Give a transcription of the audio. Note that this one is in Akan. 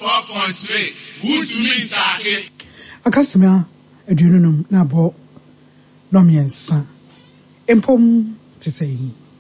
4.3. Who to me take? Akasima edununum na bo no miensa. Empom to say